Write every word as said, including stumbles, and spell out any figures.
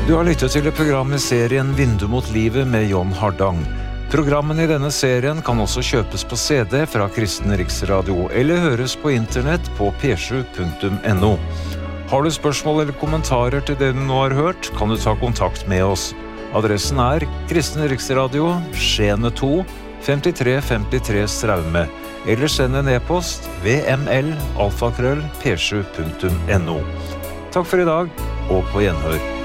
Du har lyttet til et program i serien Vindu mot livet med John Hardang. Programmene i denne serien kan også kjøpes på C D fra Kristen Riksradio eller høres på internett på p sju punktum n o. Har du spørsmål eller kommentarer til det du nå har hørt, kan du ta kontakt med oss. Adressen er Kristen Riksradio, Skjene to, femtitre femtitre Straume, eller send en e-post v m l alfakrøll p sju punktum n o. Takk for i dag, og på gjenhør.